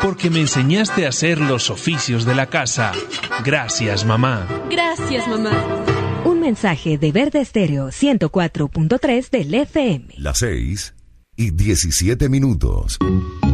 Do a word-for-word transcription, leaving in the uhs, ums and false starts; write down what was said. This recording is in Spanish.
porque me enseñaste a hacer los oficios de la casa. Gracias, mamá. Gracias, mamá. Un mensaje de Verde Estéreo ciento cuatro punto tres del F M. Las seis y diecisiete minutos.